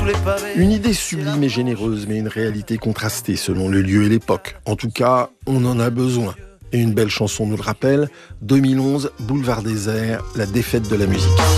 Une idée sublime et généreuse, mais une réalité contrastée selon le lieu et l'époque. En tout cas, on en a besoin. Et une belle chanson nous le rappelle, 2011, Boulevard désert, la défaite de la musique.